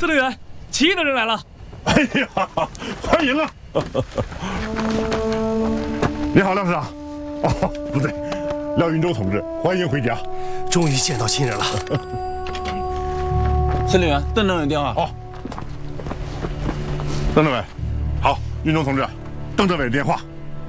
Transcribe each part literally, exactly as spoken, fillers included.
司令员，起义的人来了！ 哎呀，欢迎啊！你好，廖师长。哦，不对，廖云洲同志，欢迎回家。 终于见到亲人了。 司令员，邓政委电话。 哦，邓政委，好，云洲同志，邓政委的电话。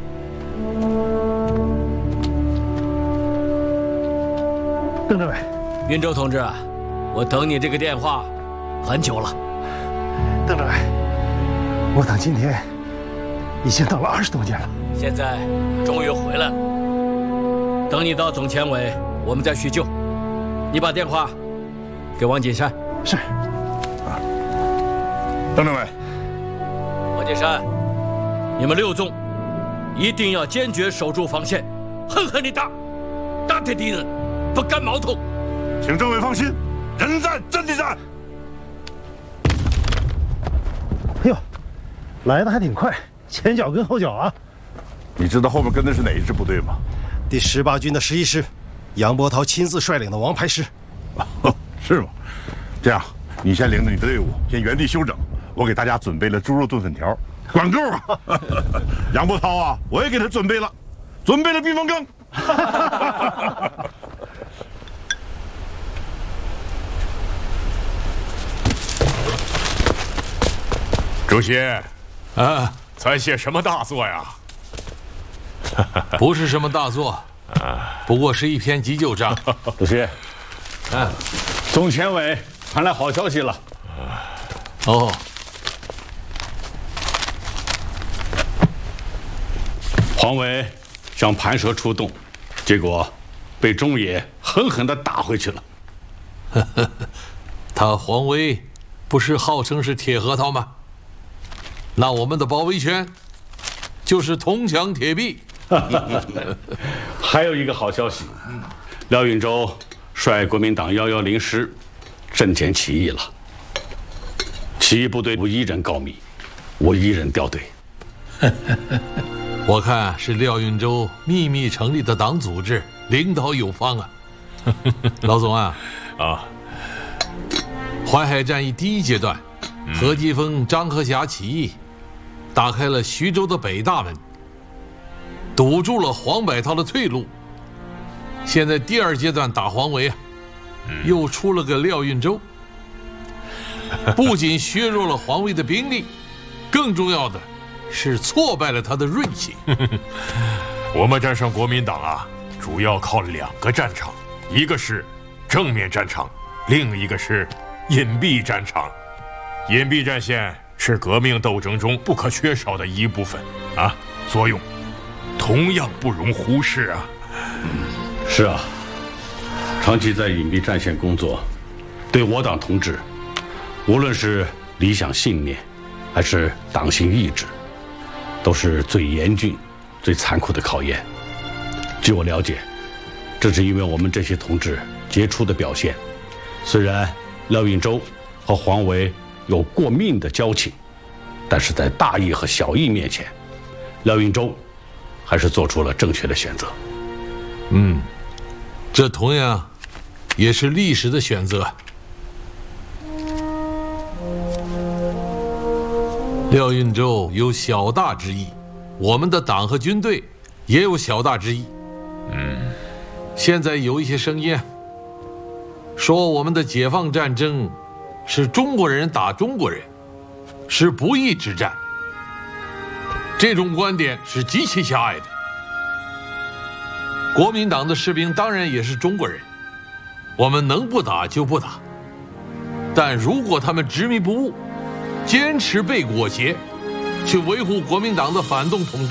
邓政委， 云洲同志，我等你这个电话很久了。 邓政委，我等今天已经等了二十多年了， 现在终于回来了。等你到总前委，我们再叙旧。你把电话给王锦山。 是。 啊，邓政委， 王锦山，你们六纵一定要坚决守住防线，狠狠地打，打退敌人，不干矛头。 请政委放心，人战阵地战。 哎呦，来的还挺快，前脚跟后脚啊！ 你知道后面跟的是哪一支部队吗？ 第十八军的十一师，杨伯涛亲自率领的王牌师。 是吗？这样，你先领着你的队伍先原地休整，我给大家准备了猪肉炖粉条，管够啊！杨伯涛啊，我也给他准备了，准备了避风羹。 主席，啊，咱写什么大作呀？ 不是什么大作，不过是一篇急救章。 主席，啊，总前委传来好消息了。 哦， 黄维向盘蛇出动，结果被中野狠狠地打回去了。 他黄维不是号称是铁核桃吗？那我们的包围圈就是铜墙铁壁。 还有一个好消息，廖运周率国民党幺幺零师阵前起义了。起义部队无一人告密，我一人调队。 我看是廖运周秘密成立的党组织，领导有方啊。老总啊， 啊， 淮海战役第一阶段，何基沣、张克侠起义，打开了徐州的北大门，堵住了黄百韬的退路。现在第二阶段打黄维啊，又出了个廖运周，不仅削弱了黄维的兵力，更重要的是挫败了他的锐气。 我们战胜国民党啊，主要靠两个战场，一个是正面战场，另一个是隐蔽战场。隐蔽战线是革命斗争中不可缺少的一部分啊，作用同样不容忽视啊。 是啊，长期在隐蔽战线工作，对我党同志，无论是理想信念，还是党性意志，都是最严峻、最残酷的考验。据我了解，正是因为我们这些同志杰出的表现，虽然廖运周和黄维有过命的交情，但是在大义和小义面前，廖运周还是做出了正确的选择。 嗯，这同样也是历史的选择。廖运周有小大之意，我们的党和军队也有小大之意。嗯，现在有一些声音说我们的解放战争是中国人打中国人，是不义之战。这种观点是极其狭隘的。国民党的士兵当然也是中国人，我们能不打就不打。但如果他们执迷不悟，坚持被裹挟，去维护国民党的反动统治，